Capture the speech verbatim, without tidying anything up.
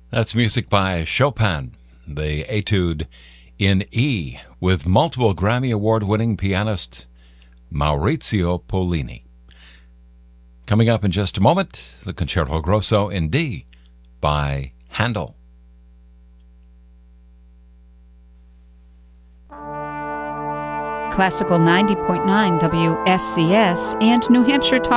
That's music by Chopin, the Etude in E, with multiple Grammy Award-winning pianist Maurizio Pollini. Coming up in just a moment, the Concerto Grosso in D by Handel. Classical ninety point nine W S C S and New Hampshire Talk